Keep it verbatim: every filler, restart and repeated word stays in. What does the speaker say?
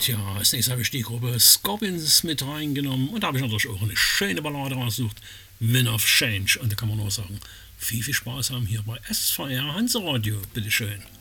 Tja, als nächstes habe ich die Gruppe Scorpions mit reingenommen und da habe ich natürlich auch eine schöne Ballade rausgesucht, Wind of Change. Und da kann man nur sagen, viel, viel Spaß haben hier bei S V R Hanseradio. Bitteschön.